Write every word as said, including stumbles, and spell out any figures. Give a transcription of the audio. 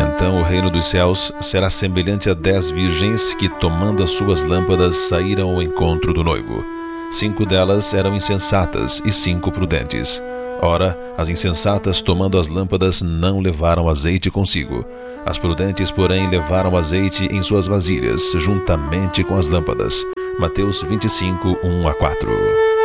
Então o reino dos céus será semelhante a dez virgens que, tomando as suas lâmpadas, saíram ao encontro do noivo. Cinco delas eram insensatas e cinco prudentes. Ora, as insensatas, tomando as lâmpadas, não levaram azeite consigo. As prudentes, porém, levaram azeite em suas vasilhas, juntamente com as lâmpadas. Mateus vinte e cinco, um a quatro.